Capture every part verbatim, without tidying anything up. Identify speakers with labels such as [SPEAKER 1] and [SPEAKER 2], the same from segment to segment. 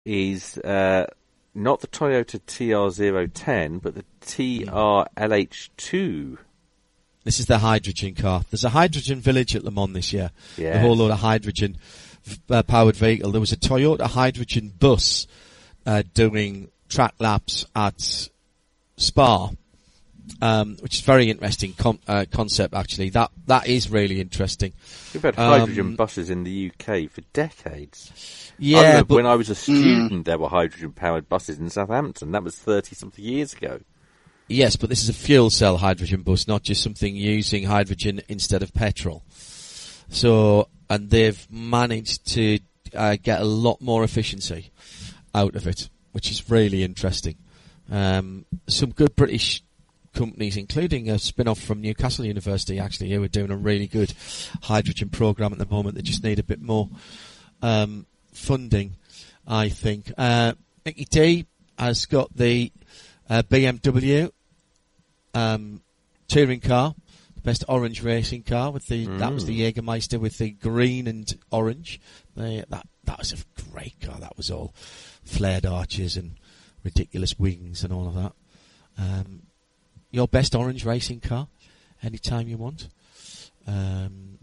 [SPEAKER 1] is uh, not the Toyota T R zero ten, but the T R L H two.
[SPEAKER 2] This is the hydrogen car. There's a hydrogen village at Le Mans this year.
[SPEAKER 1] Yes.
[SPEAKER 2] A whole load of hydrogen uh, powered vehicle. There was a Toyota hydrogen bus uh, doing track laps at Spa, um, which is very interesting com- uh, concept. Actually, that that is really interesting.
[SPEAKER 1] We've had hydrogen um, buses in the U K for decades.
[SPEAKER 2] Yeah,
[SPEAKER 1] I remember
[SPEAKER 2] but
[SPEAKER 1] when I was a student,
[SPEAKER 3] mm.
[SPEAKER 1] there were hydrogen powered buses in Southampton. That was thirty something years ago.
[SPEAKER 2] Yes, but this is a fuel cell hydrogen bus, not just something using hydrogen instead of petrol. So, and they've managed to uh, get a lot more efficiency out of it, which is really interesting. Um, some good British companies, including a spin-off from Newcastle University, actually, who are doing a really good hydrogen program at the moment. They just need a bit more um, funding, I think. Uh, Nicky D has got the uh, B M W um, touring car, the best orange racing car. With the mm. that was the Jägermeister with the green and orange. They, that that was a great car. That was all flared arches and ridiculous wings and all of that. Um, your best orange racing car, anytime you want. Um,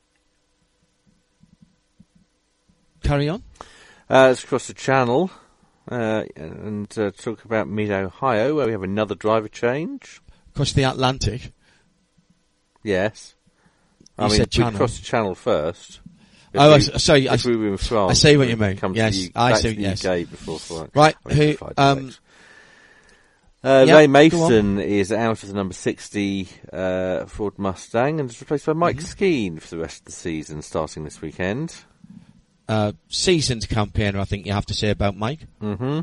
[SPEAKER 2] carry on.
[SPEAKER 1] Uh, let's cross the channel uh, and uh, talk about Mid-Ohio, where we have another driver change.
[SPEAKER 2] Across the Atlantic?
[SPEAKER 1] Yes. I
[SPEAKER 2] you
[SPEAKER 1] mean,
[SPEAKER 2] said
[SPEAKER 1] we
[SPEAKER 2] channel.
[SPEAKER 1] crossed the channel first. If
[SPEAKER 2] oh,
[SPEAKER 1] we,
[SPEAKER 2] I, sorry.
[SPEAKER 1] If
[SPEAKER 2] I,
[SPEAKER 1] we were in France,
[SPEAKER 2] I see what you mean.
[SPEAKER 1] Come
[SPEAKER 2] Yes,
[SPEAKER 1] to the,
[SPEAKER 2] I
[SPEAKER 1] back
[SPEAKER 2] see.
[SPEAKER 1] to the
[SPEAKER 2] Yes.
[SPEAKER 1] U K before flying.
[SPEAKER 2] Right.
[SPEAKER 1] I mean,
[SPEAKER 2] Who?
[SPEAKER 1] flight
[SPEAKER 2] Um,
[SPEAKER 1] uh,
[SPEAKER 2] yep,
[SPEAKER 1] Ray Mason is out of the number sixty uh, Ford Mustang and is replaced by Mike
[SPEAKER 2] mm-hmm.
[SPEAKER 1] Skeen for the rest of the season, starting this weekend.
[SPEAKER 2] Uh, seasoned campaigner, I think you have to say about Mike.
[SPEAKER 1] Mm-hmm.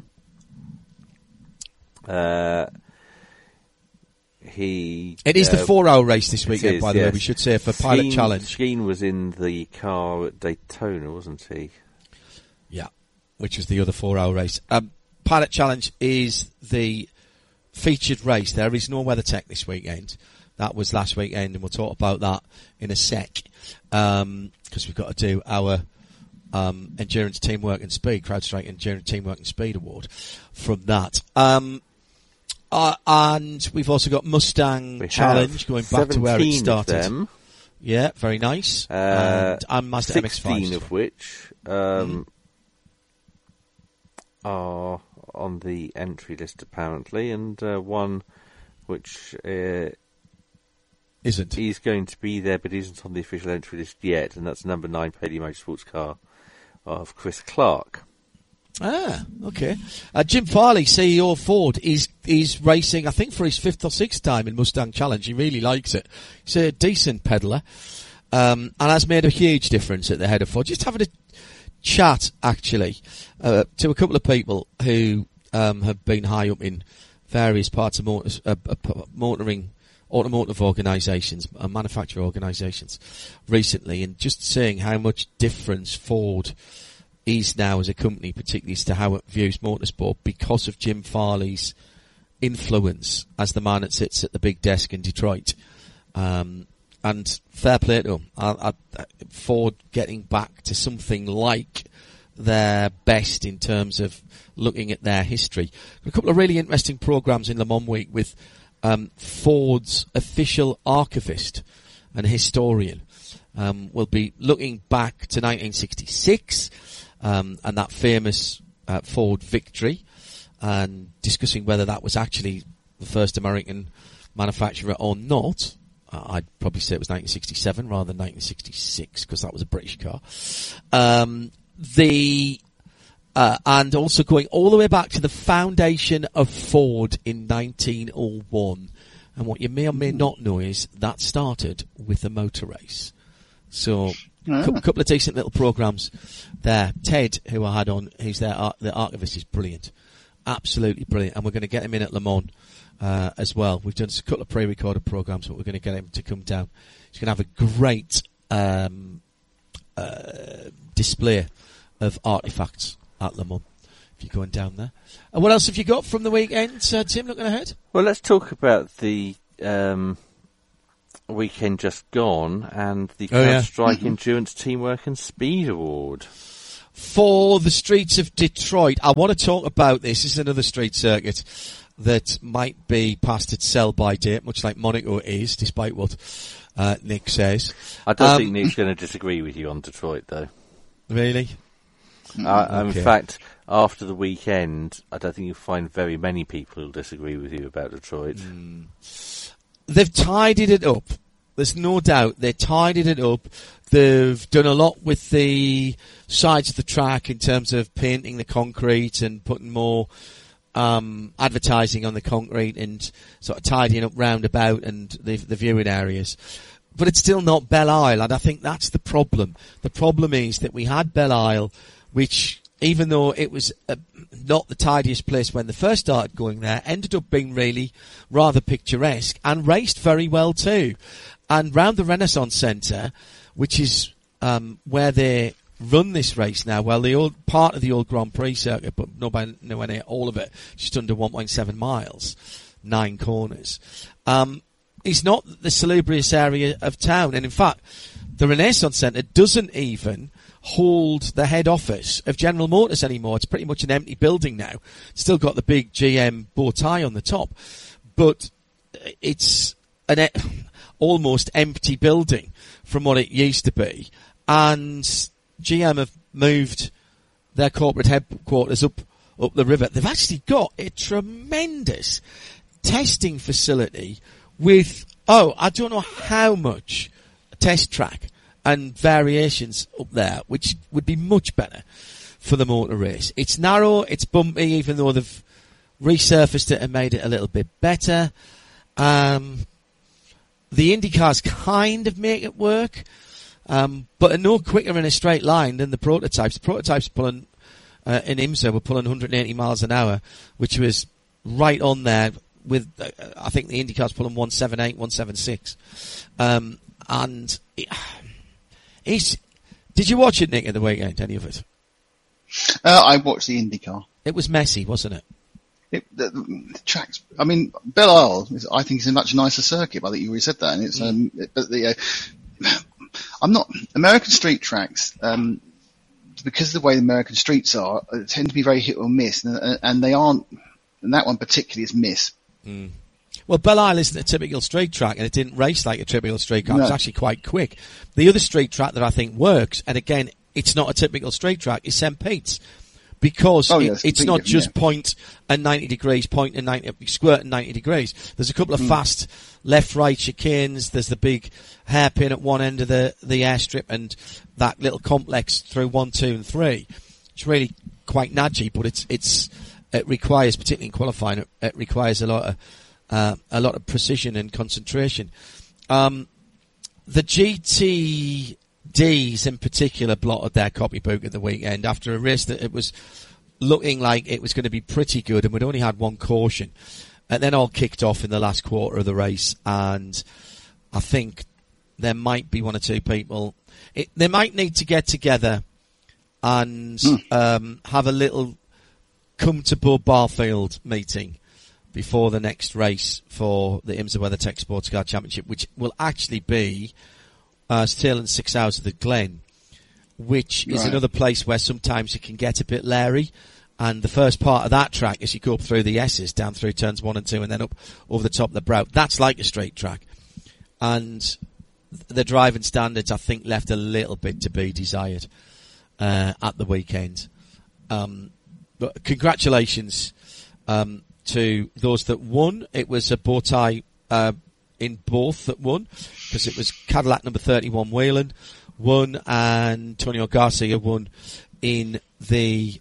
[SPEAKER 1] Uh, he.
[SPEAKER 2] It is
[SPEAKER 1] uh,
[SPEAKER 2] the four-hour race this weekend,
[SPEAKER 1] is,
[SPEAKER 2] by the
[SPEAKER 1] yes.
[SPEAKER 2] way. We should say for Pilot
[SPEAKER 1] Skeen,
[SPEAKER 2] Challenge.
[SPEAKER 1] Skeen was in the car at Daytona, wasn't he?
[SPEAKER 2] Yeah, which was the other four-hour race. Um, Pilot Challenge is the featured race. There is no WeatherTech this weekend. That was last weekend, and we'll talk about that in a sec. Um, because we've got to do our um, Endurance Teamwork and Speed, CrowdStrike Endurance Teamwork and Speed Award from that. Um, uh, and we've also got Mustang
[SPEAKER 1] we
[SPEAKER 2] Challenge going back to where it started.
[SPEAKER 1] Of them.
[SPEAKER 2] Yeah, very nice.
[SPEAKER 1] Uh,
[SPEAKER 2] and I'm Mazda M X five.
[SPEAKER 1] sixteen of which um, mm. are on the entry list apparently, and uh, one which uh,
[SPEAKER 2] isn't.
[SPEAKER 1] He's going to be there, but isn't on the official entry list yet, and that's number nine Paley Motorsports car of Chris Clark.
[SPEAKER 2] Ah, okay. Uh, Jim Farley, C E O of Ford, is is racing, I think, for his fifth or sixth time in Mustang Challenge. He really likes it. He's a decent peddler, um, and has made a huge difference at the head of Ford. Just having a chat, actually, uh, to a couple of people who um, have been high up in various parts of motors, uh, uh, motoring, automotive organisations, uh, manufacturer organisations recently, and just seeing how much difference Ford is now as a company, particularly as to how it views motorsport, because of Jim Farley's influence as the man that sits at the big desk in Detroit. Um, and fair play to him. I, I, Ford getting back to something like their best in terms of looking at their history. A couple of really interesting programmes in Le Mans Week with um, Ford's official archivist and historian. Um, we'll be looking back to nineteen sixty-six um, and that famous uh, Ford victory, and discussing whether that was actually the first American manufacturer or not. Uh, I'd probably say it was nineteen sixty-seven rather than nineteen sixty-six, because that was a British car. Um, the uh, and also going all the way back to the foundation of Ford in nineteen oh one. And what you may or may not know is that started with a motor race. So, a
[SPEAKER 3] Ah.
[SPEAKER 2] couple, couple of decent little programs there. Ted, who I had on, who's their ar- the archivist, is brilliant, absolutely brilliant, and we're going to get him in at Le Mans uh, as well. We've done a couple of pre-recorded programs, but we're going to get him to come down. He's going to have a great um, uh, display of artifacts at Le Mans if you're going down there. And what else have you got from the weekend, uh, Tim? Looking ahead.
[SPEAKER 1] Well, let's talk about the Um, weekend just gone and the
[SPEAKER 2] Oh, yeah.
[SPEAKER 1] CrowdStrike Endurance Teamwork and Speed Award.
[SPEAKER 2] for the streets of Detroit, I want to talk about this. This is another street circuit that might be past its sell-by date, much like Monaco is, despite what uh, Nick says.
[SPEAKER 1] I don't
[SPEAKER 2] um,
[SPEAKER 1] think Nick's going to disagree with you on Detroit, though.
[SPEAKER 2] Really?
[SPEAKER 1] Uh,
[SPEAKER 2] Okay.
[SPEAKER 1] In fact, after the weekend, I don't think you'll find very many people who'll disagree with you about Detroit.
[SPEAKER 2] They've tidied it up. There's no doubt they tidied it up. They've done a lot with the sides of the track in terms of painting the concrete and putting more um, advertising on the concrete and sort of tidying up roundabout and the, the viewing areas. But it's still not Belle Isle, and I think that's the problem. The problem is that we had Belle Isle, which, even though it was uh, not the tidiest place when they first started going there, ended up being really rather picturesque and raced very well too. And round the Renaissance Centre, which is um, where they run this race now, well, the old part of the old Grand Prix circuit, but nobody, nowhere near all of it, just under one point seven miles, nine corners. Um, it's not the salubrious area of town, and in fact, the Renaissance Centre doesn't even hold the head office of General Motors anymore. It's pretty much an empty building now. It's still got the big G M bow tie on the top, but it's an e- almost empty building from what it used to be. And G M have moved their corporate headquarters up up the river. They've actually got a tremendous testing facility with, oh, I don't know how much test track and variations up there, which would be much better for the motor race. It's narrow, it's bumpy, even though they've resurfaced it and made it a little bit better. Um, the IndyCars kind of make it work, um, but are no quicker in a straight line than the prototypes. The prototypes pulling uh, in IMSA were pulling one hundred eighty miles an hour, which was right on there with, uh, I think the IndyCars pulling one seventy-eight, one seventy-six. Um, and it, it's, did you watch it, Nick, at the weekend, any of it?
[SPEAKER 3] Uh, I watched the IndyCar.
[SPEAKER 2] It was messy, wasn't it?
[SPEAKER 3] It, the, the tracks. I mean, Belle Isle is, I think, is a much nicer circuit. I think you already said that, and it's. Um, it, but the, uh, I'm not American street tracks um, because of the way the American streets are. uh, Tend to be very hit or miss, and, and they aren't. And that one particularly is miss.
[SPEAKER 2] Mm. Well, Belle Isle isn't a typical straight track, and it didn't race like a typical straight track.
[SPEAKER 3] No.
[SPEAKER 2] It was actually quite quick. The other straight track that I think works, and again, it's not a typical straight track, is Saint Pete's. Because
[SPEAKER 3] oh,
[SPEAKER 2] it,
[SPEAKER 3] yeah,
[SPEAKER 2] it's,
[SPEAKER 3] it's
[SPEAKER 2] not just
[SPEAKER 3] yeah.
[SPEAKER 2] point and ninety degrees, point and ninety, squirt and ninety degrees. There's a couple of mm. fast left-right chicanes. There's the big hairpin at one end of the, the airstrip and that little complex through one, two and three. It's really quite nudgy, but it's, it's, it requires, particularly in qualifying, it, it requires a lot of, uh, a lot of precision and concentration. Um, the G T Ds in particular blotted their copybook at the weekend after a race that it was looking like it was going to be pretty good, and we'd only had one caution. And then all kicked off in the last quarter of the race, and I think there might be one or two people. It, they might need to get together and mm. um, have a little come to Bob Barfield meeting before the next race for the IMSA WeatherTech Sports Car Championship, which will actually be Uh, still in six hours of the Glen, which is
[SPEAKER 3] right.
[SPEAKER 2] another place where sometimes it can get a bit leery. And the first part of that track, as you go up through the S's, down through turns one and two, and then up over the top of the brow, that's like a straight track. And the driving standards, I think, left a little bit to be desired uh, at the weekend. Um, but congratulations um, to those that won. It was a bow tie uh, in both that won, because it was Cadillac number thirty-one Whelen won, and Antonio Garcia won in the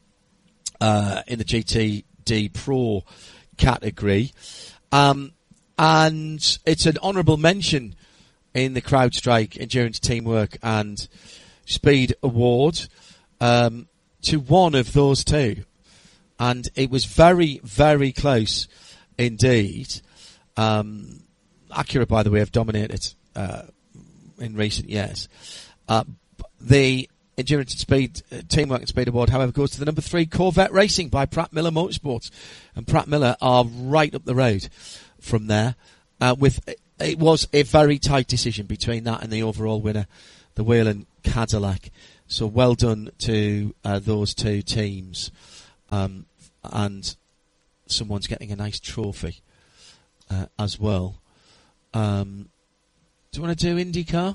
[SPEAKER 2] uh, in the G T D Pro category. Um, and it's an honourable mention in the CrowdStrike Endurance Teamwork and Speed Award um, to one of those two. And it was very, very close indeed. Um, Acura, by the way, have dominated uh, in recent years. Uh, the Endurance and Speed uh, Teamwork and Speed Award, however, goes to the number three Corvette Racing by Pratt Miller Motorsports, and Pratt Miller are right up the road from there. Uh, with it was a very tight decision between that and the overall winner, the Whelen Cadillac. so well done to uh, those two teams, um, and someone's getting a nice trophy uh, as well. Um, do you want to do IndyCar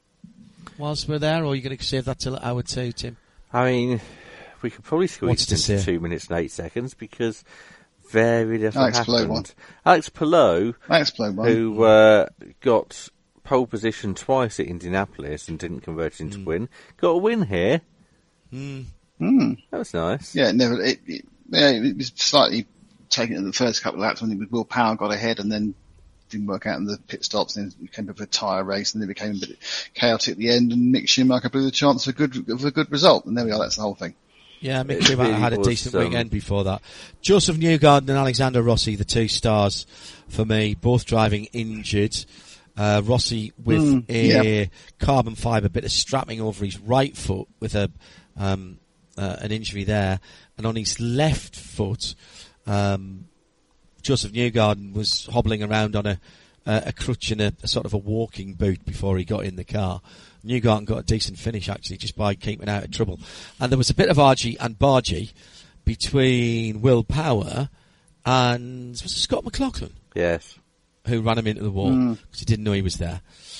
[SPEAKER 2] whilst we're there, or are you going to save that till hour two, Tim?
[SPEAKER 1] I mean, we could probably squeeze it into two minutes and eight seconds because very little
[SPEAKER 3] Alex
[SPEAKER 1] happened.
[SPEAKER 3] Palou
[SPEAKER 1] Alex Palou,
[SPEAKER 3] Alex Palou won.
[SPEAKER 1] who uh, got pole position twice at Indianapolis and didn't convert it into
[SPEAKER 2] Mm.
[SPEAKER 1] win, got a win here.
[SPEAKER 2] Mm.
[SPEAKER 3] Mm.
[SPEAKER 1] That was nice.
[SPEAKER 3] Yeah, it never. It, it, yeah, it was slightly taken in the first couple of laps when Will Power got ahead and then didn't work out in the pit stops, and then it became a bit of a tyre race, and then it became a bit chaotic at the end, and Mick Schumacher blew the chance for a good, of a good result, and there we are, that's the whole thing.
[SPEAKER 2] Yeah, Mick
[SPEAKER 1] It
[SPEAKER 2] Schumacher
[SPEAKER 1] really
[SPEAKER 2] had a
[SPEAKER 1] was,
[SPEAKER 2] decent
[SPEAKER 1] um,
[SPEAKER 2] weekend before that. Joseph Newgarden and Alexander Rossi, the two stars for me, both driving injured. Uh, Rossi with
[SPEAKER 3] Mm,
[SPEAKER 2] a
[SPEAKER 3] yeah.
[SPEAKER 2] carbon fibre bit of strapping over his right foot with a um, uh, an injury there, and on his left foot, um, Joseph Newgarden was hobbling around on a uh, a crutch and a, a sort of a walking boot before he got in the car. Newgarden got a decent finish actually just by keeping out of trouble, and there was a bit of argy and bargy between Will Power and was it Scott McLaughlin
[SPEAKER 1] Yes.
[SPEAKER 2] who ran him into the wall
[SPEAKER 3] Mm.
[SPEAKER 2] because he didn't know he was there.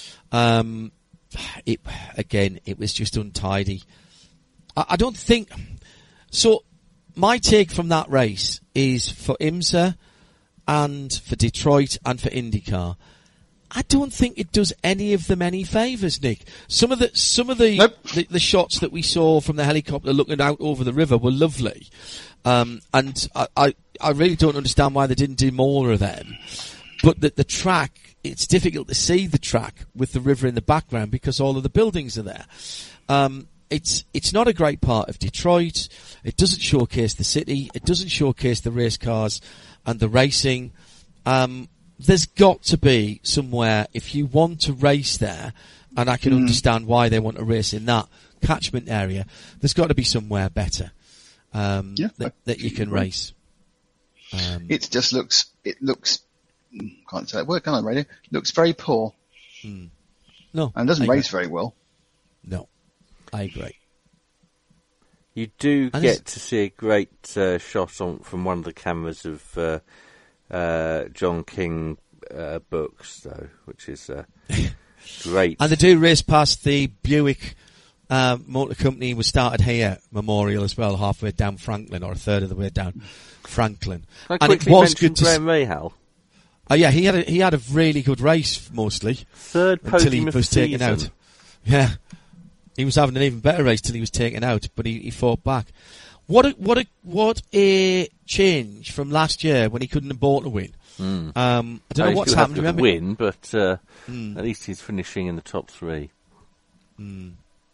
[SPEAKER 2] Um, it again, it was just untidy. I, I don't think so. My take from that race is for IMSA and for Detroit and for IndyCar. I don't think it does any of them any favours, Nick. Some of the some of the,
[SPEAKER 3] Nope.
[SPEAKER 2] the the shots that we saw from the helicopter looking out over the river were lovely, um, and I, I I really don't understand why they didn't do more of them. But the the track, it's difficult to see the track with the river in the background because all of the buildings are there. Um, it's it's not a great part of Detroit. It doesn't showcase the city. It doesn't showcase the race cars and the racing. Um, there's got to be somewhere, if you want to race there, and I can
[SPEAKER 3] Mm.
[SPEAKER 2] understand why they want to race in that catchment area, there's got to be somewhere better um,
[SPEAKER 3] Yeah,
[SPEAKER 2] that,
[SPEAKER 3] I
[SPEAKER 2] that you can
[SPEAKER 3] agree.
[SPEAKER 2] race. Um,
[SPEAKER 3] It just looks, it looks, can't say that word, can I, radio? Looks very poor,
[SPEAKER 2] no,
[SPEAKER 3] and doesn't
[SPEAKER 2] I agree.
[SPEAKER 3] race very well.
[SPEAKER 2] No, I agree.
[SPEAKER 1] You do
[SPEAKER 2] And
[SPEAKER 1] get
[SPEAKER 2] it's-
[SPEAKER 1] to see a great uh, shot on from one of the cameras of uh, uh, John King uh, books, though, which is uh, great.
[SPEAKER 2] And they do race past the Buick uh, Motor Company was started here memorial as well, halfway down Franklin, or a third of the way down Franklin.
[SPEAKER 1] Can I
[SPEAKER 2] And it
[SPEAKER 1] quickly
[SPEAKER 2] was
[SPEAKER 1] mention
[SPEAKER 2] good to
[SPEAKER 1] Graham Rahal?
[SPEAKER 2] Oh yeah, he had a, he had a really good race mostly
[SPEAKER 1] Third
[SPEAKER 2] until he
[SPEAKER 1] podium of
[SPEAKER 2] was
[SPEAKER 1] the
[SPEAKER 2] taken
[SPEAKER 1] season.
[SPEAKER 2] out. Yeah, he was having an even better race till he was taken out, but he, he fought back. What a what a what a change from last year when he couldn't have bought a win.
[SPEAKER 1] Mm.
[SPEAKER 2] Um, I don't
[SPEAKER 1] Oh,
[SPEAKER 2] know
[SPEAKER 1] he
[SPEAKER 2] what's
[SPEAKER 1] still has
[SPEAKER 2] happened.
[SPEAKER 1] to
[SPEAKER 2] Remember?
[SPEAKER 1] win, but uh,
[SPEAKER 2] Mm.
[SPEAKER 1] at least he's finishing in the top three.
[SPEAKER 2] Mm.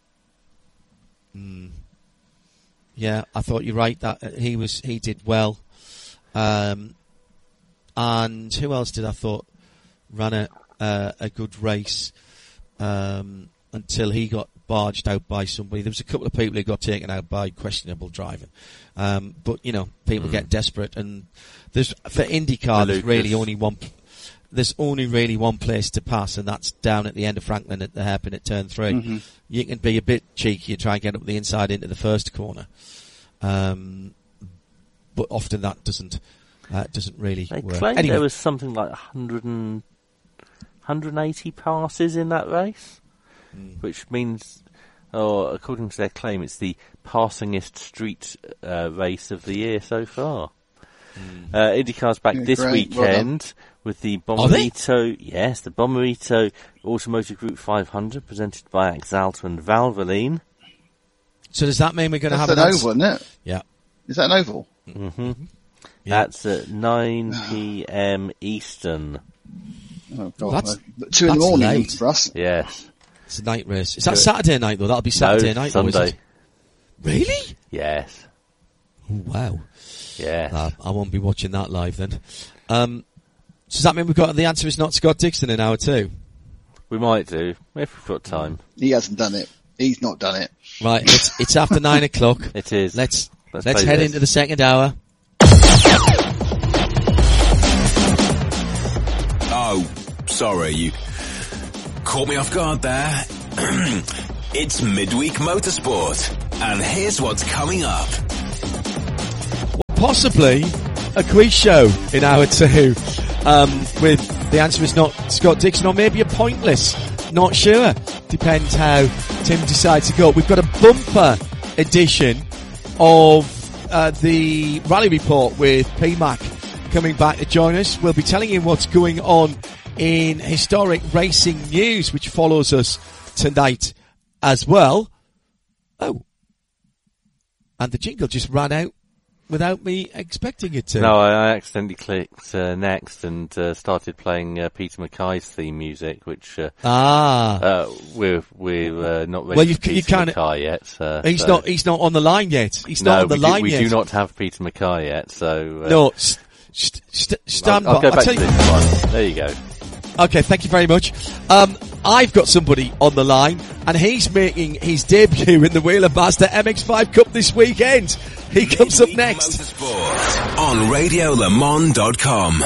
[SPEAKER 2] Mm. Yeah, I thought you're right that uh, he was he did well. Um, and who else did I thought ran a uh, a good race um, until he got barged out by somebody. There was a couple of people who got taken out by questionable driving. Um, but you know, people
[SPEAKER 1] Mm.
[SPEAKER 2] get desperate, and there's for IndyCar there's
[SPEAKER 1] Lucas.
[SPEAKER 2] really only one. There's only really one place to pass, and that's down at the end of Franklin at the hairpin at turn three.
[SPEAKER 3] Mhm.
[SPEAKER 2] You can be a bit cheeky and try and get up the inside into the first corner, um, but often that doesn't uh, doesn't really
[SPEAKER 1] They
[SPEAKER 2] work.
[SPEAKER 1] claimed
[SPEAKER 2] Anyway,
[SPEAKER 1] there was something like one hundred and, one hundred eighty passes in that race,
[SPEAKER 2] Mm.
[SPEAKER 1] which means, or according to their claim, it's the passingest street uh, race of the year so far.
[SPEAKER 2] Mm.
[SPEAKER 1] Uh, IndyCar's back
[SPEAKER 3] Yeah,
[SPEAKER 1] this
[SPEAKER 3] great. Well
[SPEAKER 1] weekend with the
[SPEAKER 2] Are they?
[SPEAKER 1] Bommarito, yes, the Bommarito Automotive Group five hundred presented by Axalta and Valvoline.
[SPEAKER 2] So does that mean we're going to
[SPEAKER 3] That's
[SPEAKER 2] have
[SPEAKER 3] an
[SPEAKER 2] an ans-
[SPEAKER 3] oval, isn't it?
[SPEAKER 2] Yeah.
[SPEAKER 3] Is that an oval?
[SPEAKER 1] hmm
[SPEAKER 2] Yeah.
[SPEAKER 1] That's at nine p.m. Eastern.
[SPEAKER 3] Oh, God.
[SPEAKER 2] That's-
[SPEAKER 3] no. Two in the
[SPEAKER 2] that's
[SPEAKER 3] morning
[SPEAKER 2] late.
[SPEAKER 3] for us.
[SPEAKER 1] Yes.
[SPEAKER 2] It's a night race. Is that
[SPEAKER 1] Good.
[SPEAKER 2] Saturday night though? That'll be Saturday
[SPEAKER 1] no,
[SPEAKER 2] night. though, is
[SPEAKER 1] Sunday.
[SPEAKER 2] it? Really?
[SPEAKER 1] Yes.
[SPEAKER 2] Oh, wow.
[SPEAKER 1] Yes.
[SPEAKER 2] Uh, I won't be watching that live then. Um, so does that mean we've got the answer is not Scott Dixon in hour two?
[SPEAKER 1] We might do, if we've got time.
[SPEAKER 3] He hasn't done it. He's not done it.
[SPEAKER 2] Right, it's, it's after nine o'clock.
[SPEAKER 1] It is.
[SPEAKER 2] Let's
[SPEAKER 1] Let's
[SPEAKER 2] let's
[SPEAKER 1] play
[SPEAKER 2] head
[SPEAKER 1] this.
[SPEAKER 2] into the second hour.
[SPEAKER 4] Oh, sorry, you caught me off guard there. It's Midweek Motorsport, and here's what's coming up.
[SPEAKER 2] Possibly a quiz show in hour two, um, with the answer is not Scott Dixon, or maybe a pointless. Not sure. Depends how Tim decides to go. We've got a bumper edition of uh, the Rally Report with P Mac coming back to join us. We'll be telling you what's going on in historic racing news, which follows us tonight as well. Oh. And the jingle just ran out without me expecting it to.
[SPEAKER 1] No, I accidentally clicked uh, next and uh, started playing uh, Peter Mackay's theme music, which uh,
[SPEAKER 2] ah,
[SPEAKER 1] uh, we're we're uh, not ready
[SPEAKER 2] well,
[SPEAKER 1] for
[SPEAKER 2] you,
[SPEAKER 1] Peter
[SPEAKER 2] you kinda,
[SPEAKER 1] Mackay yet. Uh,
[SPEAKER 2] he's
[SPEAKER 1] so.
[SPEAKER 2] not. He's not on the line yet. He's
[SPEAKER 1] no,
[SPEAKER 2] not on the
[SPEAKER 1] we
[SPEAKER 2] line
[SPEAKER 1] do, we
[SPEAKER 2] yet.
[SPEAKER 1] We do not have Peter Mackay yet. So uh,
[SPEAKER 2] no, st- st- st- stand
[SPEAKER 1] I'll, I'll
[SPEAKER 2] by.
[SPEAKER 1] go back
[SPEAKER 2] I'll
[SPEAKER 1] to this one. There you go.
[SPEAKER 2] Okay, thank you very much. Um, I've got somebody on the line, and he's making his debut in the Wheeler Mazda M X five Cup this weekend. He comes up next.
[SPEAKER 4] Motorsport on radio le mans dot com.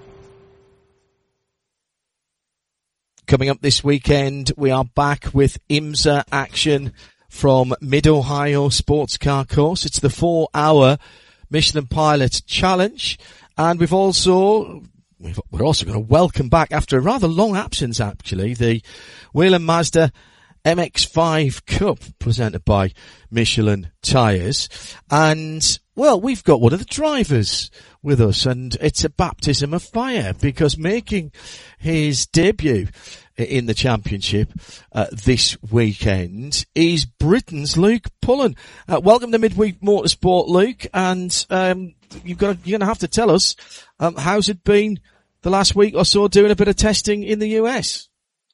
[SPEAKER 2] Coming up this weekend, we are back with IMSA action from Mid-Ohio Sports Car Course. It's the four-hour Michelin Pilot Challenge, and we've also... We're also going to welcome back, after a rather long absence actually, the Wheeler Mazda M X five Cup presented by Michelin Tyres. And, well, we've got one of the drivers with us, and it's a baptism of fire, because making his debut in the championship uh, this weekend is Britain's Luke Pullen. Uh, welcome to Midweek Motorsport, Luke, and um, you've got to, you're going to have to tell us um, how's it been the last week or so doing a bit of testing in the U S?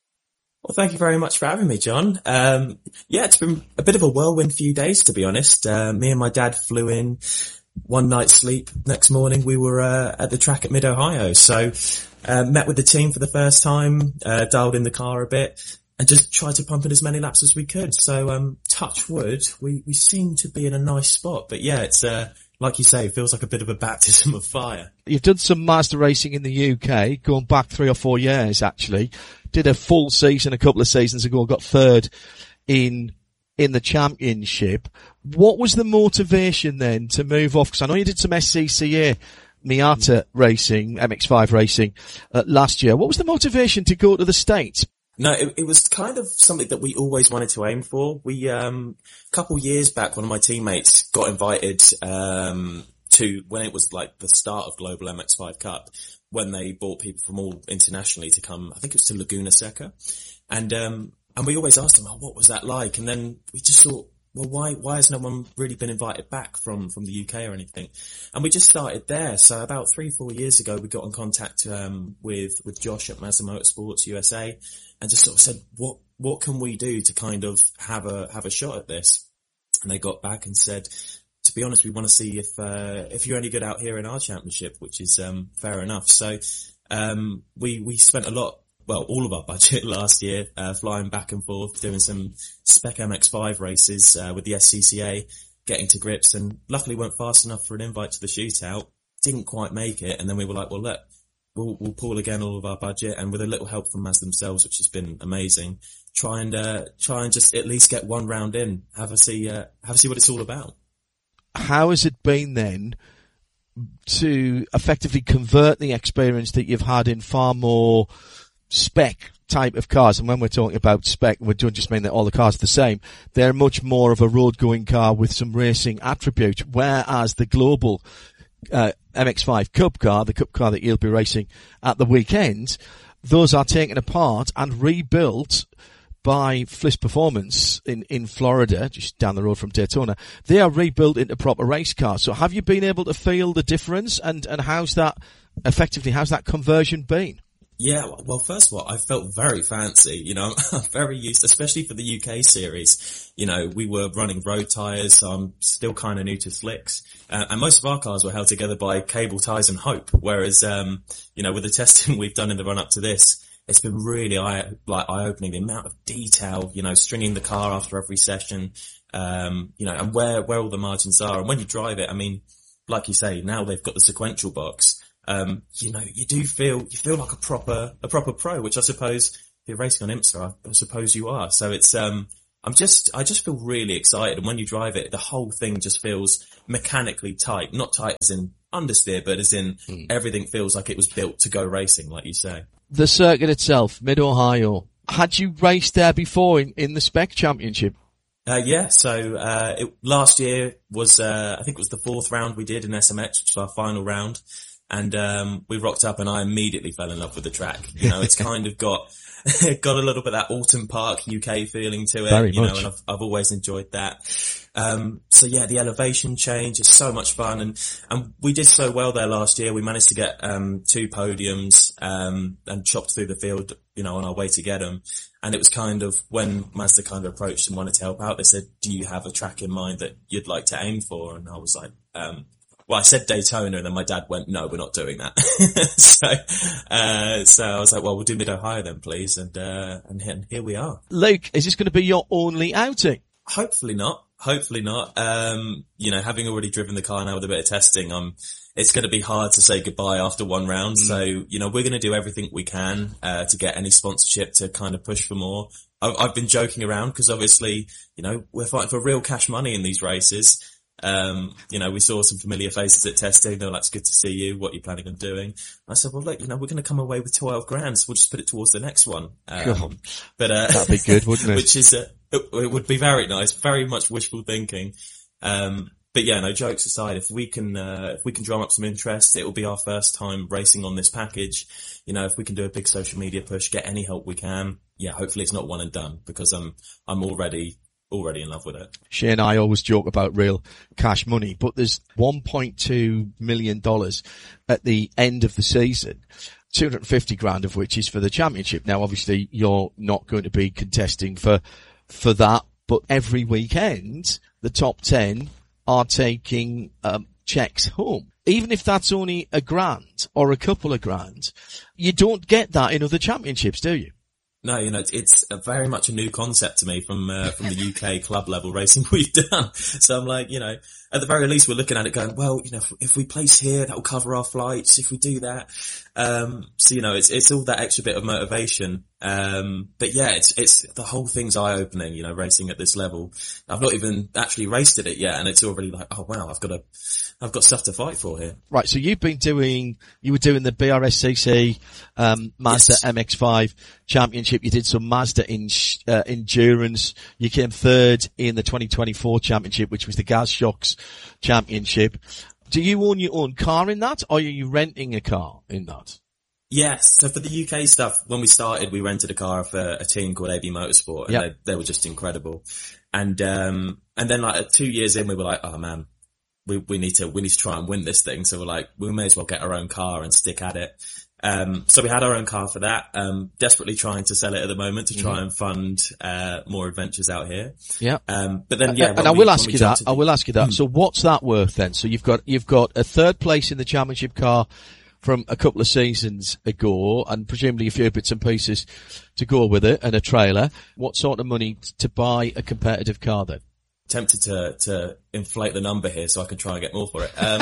[SPEAKER 5] Well, thank you very much for having me, John. Um, yeah, it's been a bit of a whirlwind few days, to be honest. Uh, me and my dad flew in, one night's sleep. Next morning we were uh, at the track at Mid-Ohio. So uh, met with the team for the first time, uh, dialed in the car a bit, and just tried to pump in as many laps as we could. So um, touch wood, we, we seem to be in a nice spot. But yeah, it's... Uh, like you say, it feels like a bit of a baptism of fire.
[SPEAKER 2] You've done some Mazda racing in the U K, going back three or four years actually. Did a full season a couple of seasons ago, got third in in the championship. What was the motivation then to move off? Because I know you did some S C C A Miata racing, M X five racing uh, last year. What was the motivation to go to the States?
[SPEAKER 5] No, it, it was kind of something that we always wanted to aim for. We, um, a couple years back, one of my teammates got invited, um, to, when it was like the start of Global M X five Cup, when they brought people from all internationally to come, I think it was to Laguna Seca. And, um, and we always asked them, oh, what was that like? And then we just thought, well, why, why has no one really been invited back from, from the U K or anything? And we just started there. So about three, four years ago, we got in contact, um, with, with Josh at Mazda Motorsports U S A. And just sort of said, what, what can we do to kind of have a, have a shot at this? And they got back and said, to be honest, we want to see if, uh, if you're any good out here in our championship, which is, um, fair enough. So, um, we, we spent a lot, well, all of our budget last year, uh, flying back and forth, doing some spec M X five races, uh, with the S C C A, getting to grips, and luckily weren't fast enough for an invite to the shootout. Didn't quite make it. And then we were like, well, look, We'll, we'll pool again all of our budget, and with a little help from Mazda themselves, which has been amazing, try and uh, try and just at least get one round in, have a see, uh, have a see what it's all about.
[SPEAKER 2] How has it been then to effectively convert the experience that you've had in far more spec type of cars? And when we're talking about spec, we don't just mean that all the cars are the same. They're much more of a road-going car with some racing attribute, whereas the global Uh, M X five Cup car, the Cup car that you'll be racing at the weekend, those are taken apart and rebuilt by Fliss Performance in, in Florida, just down the road from Daytona. They are rebuilt into proper race cars. So have you been able to feel the difference, and, and how's that, effectively, how's that conversion been?
[SPEAKER 5] Yeah, well, first of all, I felt very fancy, you know, I'm very used, especially for the U K series. You know, we were running road tyres, so I'm still kind of new to slicks. Uh, and most of our cars were held together by cable ties and hope, whereas, um, you know, with the testing we've done in the run up to this, it's been really eye, like eye-opening, the amount of detail, you know, stringing the car after every session, um, you know, and where, where all the margins are. And when you drive it, I mean, like you say, now they've got the sequential box. Um, you know, you do feel, you feel like a proper, a proper pro, which I suppose if you're racing on IMSA, I suppose you are. So it's, um, I'm just, I just feel really excited. And when you drive it, the whole thing just feels mechanically tight. Not tight as in understeer, but as in mm. everything feels like it was built to go racing, like you say.
[SPEAKER 2] The circuit itself, Mid-Ohio, had you raced there before in, in the Spec Championship?
[SPEAKER 5] Uh, yeah, so, uh, it, last year was, uh, I think it was the fourth round we did in S M X, which was our final round. And, um, we rocked up and I immediately fell in love with the track. You know, it's kind of got, got a little bit of that Alton Park U K feeling to it,
[SPEAKER 2] Very
[SPEAKER 5] you
[SPEAKER 2] much.
[SPEAKER 5] know, and I've, I've always enjoyed that. Um, so yeah, the elevation change is so much fun, and, and we did so well there last year. We managed to get, um, two podiums, um, and chopped through the field, you know, on our way to get them. And it was kind of when Mazda kind of approached and wanted to help out, they said, do you have a track in mind that you'd like to aim for? And I was like, um, well, I said Daytona, and then my dad went, no, we're not doing that. so, uh, so I was like, well, we'll do Mid-Ohio then, please. And, uh, and here, and here we are.
[SPEAKER 2] Luke, is this going to be your only outing?
[SPEAKER 5] Hopefully not. Hopefully not. Um, you know, having already driven the car now with a bit of testing, um, it's going to be hard to say goodbye after one round. Mm. So, you know, we're going to do everything we can, uh, to get any sponsorship to kind of push for more. I've, I've been joking around because obviously, you know, we're fighting for real cash money in these races. Um, you know, we saw some familiar faces at testing. They were like, it's good to see you. What are you planning on doing? I said, well, look, you know, we're going to come away with twelve grand. So we'll just put it towards the next one. Um, but, uh,
[SPEAKER 2] that'd be good, wouldn't it?
[SPEAKER 5] Which is, uh, it, it would be very nice, very much wishful thinking. Um, but yeah, no, jokes aside, if we can, uh, if we can drum up some interest, it will be our first time racing on this package. You know, if we can do a big social media push, get any help we can. Yeah, hopefully it's not one and done, because I'm, I'm already, already in love with it.
[SPEAKER 2] Shane and I always joke about real cash money, but there's one point two million dollars at the end of the season, two hundred fifty grand of which is for the championship. Now, obviously, you're not going to be contesting for, for that, but every weekend, the top ten are taking, um, checks home. Even if that's only a grand or a couple of grand, you don't get that in other championships, do you?
[SPEAKER 5] No, you know, it's, it's a very much a new concept to me from, uh, from the U K club level racing we've done. So I'm like, you know, at the very least we're looking at it going, well, you know, if, if we place here, that will cover our flights. If we do that, um, so, you know, it's, it's all that extra bit of motivation. Um, but yeah, it's, it's, the whole thing's eye opening, you know, racing at this level. I've not even actually raced at it yet, and it's already like, oh wow, I've got a, I've got stuff to fight for here.
[SPEAKER 2] Right, so you've been doing, you were doing the B R S C C, um, Mazda yes. M X five Championship. You did some Mazda in, uh, endurance. You came third in the twenty twenty-four Championship, which was the Gas Shocks Championship. Do you own your own car in that, or are you renting a car in that?
[SPEAKER 5] Yes. So for the U K stuff, when we started, we rented a car for a team called A B Motorsport, and yep. they, they were just incredible. And, um, and then like two years in, we were like, oh man, we, we need to, we need to try and win this thing. So we're like, we may as well get our own car and stick at it. Um, so we had our own car for that, um, desperately trying to sell it at the moment to try mm-hmm. and fund, uh, more adventures out here.
[SPEAKER 2] Yeah.
[SPEAKER 5] Um, but then, yeah.
[SPEAKER 2] And I
[SPEAKER 5] we,
[SPEAKER 2] will ask you that,
[SPEAKER 5] the,
[SPEAKER 2] I will ask you that. Mm. So what's that worth then? So you've got, you've got a third place in the championship car from a couple of seasons ago, and presumably a few bits and pieces to go with it, and a trailer. What sort of money to buy a competitive car then?
[SPEAKER 5] Tempted to, to inflate the number here so I can try and get more for it. Um,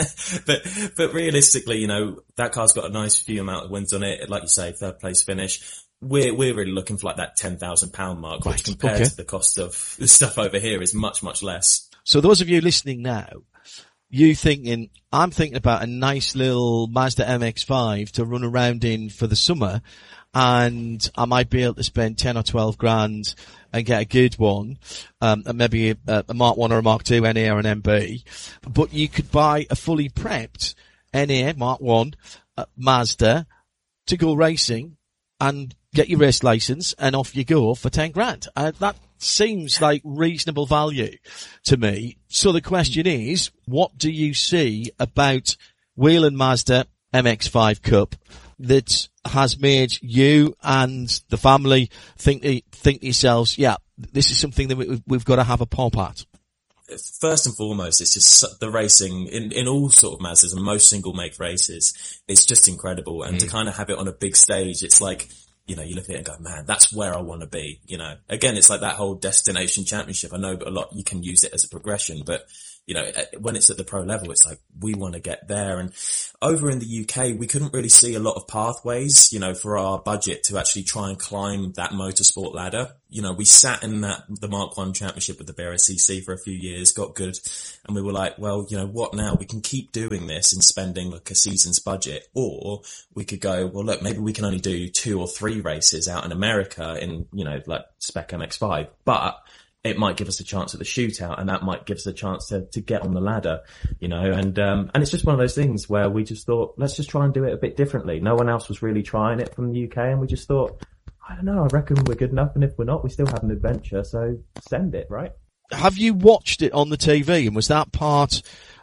[SPEAKER 5] but, but realistically, you know, that car's got a nice few amount of wins on it. Like you say, third place finish. We're, we're really looking for like that ten thousand pound mark,
[SPEAKER 2] right.
[SPEAKER 5] which compared
[SPEAKER 2] okay.
[SPEAKER 5] to the cost of the stuff over here is much, much less.
[SPEAKER 2] So those of you listening now, you thinking, I'm thinking about a nice little Mazda M X five to run around in for the summer, and I might be able to spend ten or twelve grand and get a good one, um, and maybe a, a Mark one or a Mark two N A or an M B. But you could buy a fully prepped N A Mark one uh, Mazda to go racing and get your race license, and off you go for ten grand. Uh, that seems like reasonable value to me. So the question is, what do you see about Whelen Mazda M X five Cup that has made you and the family think to, think to yourselves, yeah, this is something that we, we've got to have a pop at?
[SPEAKER 5] First and foremost, it's just the racing in, in all sort of Mazdas and most single make races. It's just incredible. And mm. to kind of have it on a big stage, it's like, you know, you look at it and go, man, that's where I want to be. You know, again, it's like that whole destination championship. I know a lot, you can use it as a progression, but you know, when it's at the pro level, it's like, we want to get there. And over in the U K, we couldn't really see a lot of pathways, you know, for our budget to actually try and climb that motorsport ladder. You know, we sat in that, the Mark one Championship with the B R S C C for a few years, got good, and we were like, well, you know, what now? We can keep doing this and spending like a season's budget, or we could go, well, look, maybe we can only do two or three races out in America in, you know, like Spec M X five, but it might give us a chance at the shootout, and that might give us a chance to, to get on the ladder, you know, and, um, and it's just one of those things where we just thought, let's just try and do it a bit differently. No one else was really trying it from the U K, and we just thought, I don't know, I reckon we're good enough, and if we're not, we still have an adventure, so send it, right?
[SPEAKER 2] Have you watched it on the T V, and was that part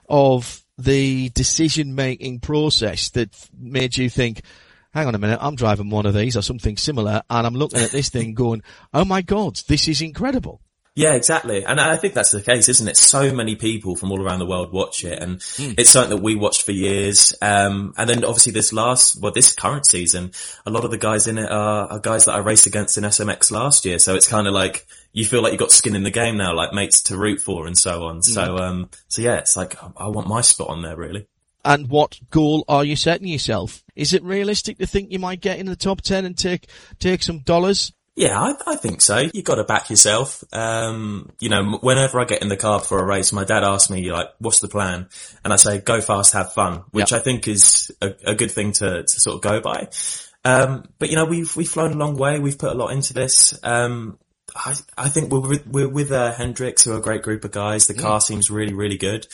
[SPEAKER 2] of the decision-making process that made you think, hang on a minute, I'm driving one of these or something similar, and I'm looking at this thing going, oh my God, this is incredible.
[SPEAKER 5] Yeah, exactly. And I think that's the case, isn't it? So many people from all around the world watch it, and mm. it's something that we watched for years. Um, and then obviously this last, well, this current season, a lot of the guys in it are, are guys that I raced against in S M X last year. So it's kind of like, you feel like you've got skin in the game now, like mates to root for and so on. Mm. So, um, so yeah, it's like, I want my spot on there, really.
[SPEAKER 2] And what goal are you setting yourself? Is it realistic to think you might get in the top ten and take, take some dollars?
[SPEAKER 5] Yeah, I, I think so. You've got to back yourself. Um, you know, whenever I get in the car for a race, my dad asks me, like, what's the plan? And I say, go fast, have fun, which yep. I think is a, a good thing to, to sort of go by. Um, but you know, we've, we've flown a long way. We've put a lot into this. Um, I, I think we're with, we're with, uh, Hendrix, who are a great group of guys. The mm. car seems really, really good.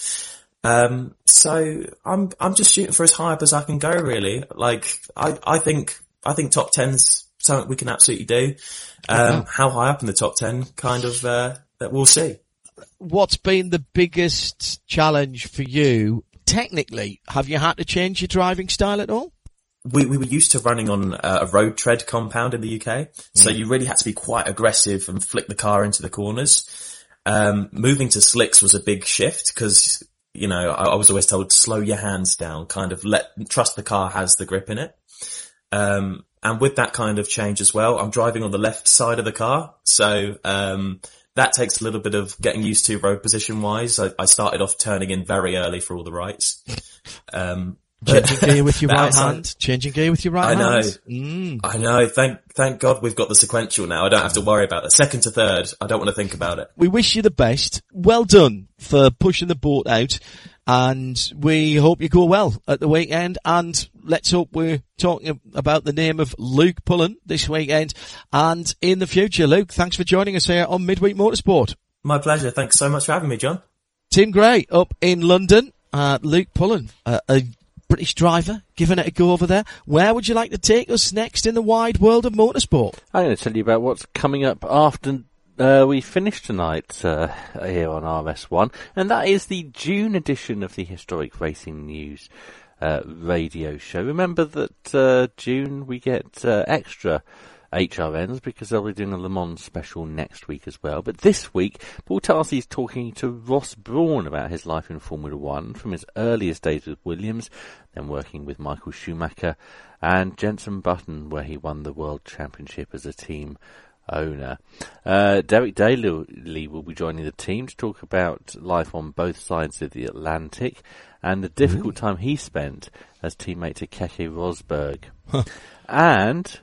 [SPEAKER 5] Um, so I'm, I'm just shooting for as high up as I can go, really. Like, I, I think, I think top ten's something we can absolutely do. Um, okay. How high up in the top ten, kind of, uh, that we'll see.
[SPEAKER 2] What's been the biggest challenge for you technically? Have you had to change your driving style at all?
[SPEAKER 5] We, we were used to running on a road tread compound in the U K. So mm. you really had to be quite aggressive and flick the car into the corners. Um, moving to slicks was a big shift because, you know, I, I was always told, slow your hands down, kind of let, trust the car has the grip in it. Um, and with that kind of change as well, I'm driving on the left side of the car. So, um, that takes a little bit of getting used to road position wise. I, I started off turning in very early for all the rights. Um,
[SPEAKER 2] Changing gear with your right hand. Changing gear with your right hand.
[SPEAKER 5] I know.
[SPEAKER 2] Hand. Mm.
[SPEAKER 5] I know. Thank, thank God we've got the sequential now. I don't have to worry about that. Second to third. I don't want to think about it.
[SPEAKER 2] We wish you the best. Well done for pushing the boat out. And we hope you go well at the weekend. And let's hope we're talking about the name of Luke Pullen this weekend and in the future. Luke, thanks for joining us here on Midweek Motorsport.
[SPEAKER 5] My pleasure. Thanks so much for having me, John.
[SPEAKER 2] Tim Gray up in London. Uh, Luke Pullen, uh, a British driver, giving it a go over there. Where would you like to take us next in the wide world of motorsport?
[SPEAKER 1] I'm going to tell you about what's coming up after uh, we finish tonight uh, here on R S one, and that is the June edition of the Historic Racing News uh, radio show. Remember that uh, June we get uh, extra H R Ns because they'll be doing a Le Mans special next week as well. But this week, Paul Tarsi is talking to Ross Brawn about his life in Formula One from his earliest days with Williams, then working with Michael Schumacher and Jenson Button, where he won the World Championship as a team owner. Uh, Derek Daly will be joining the team to talk about life on both sides of the Atlantic and the difficult Ooh. time he spent as teammate to Keke Rosberg. Huh. And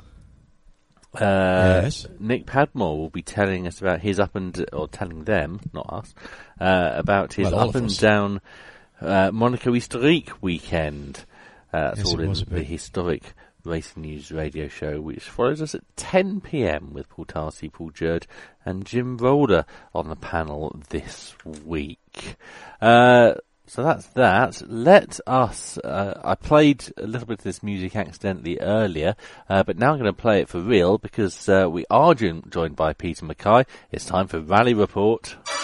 [SPEAKER 1] Uh, yes. Nick Padmore will be telling us about his up and, or telling them, not us, uh, about his well, up and us. down, uh, Monaco Historique weekend. Uh, that's yes, all in the Historic Racing News radio show, which follows us at ten p.m. with Paul Tarsi, Paul Jerd and Jim Rolder on the panel this week. Uh, So that's that. Let us, uh, I played a little bit of this music accidentally earlier, uh, but now I'm going to play it for real because uh, we are joined by Peter Mackay. It's time for Rally Report.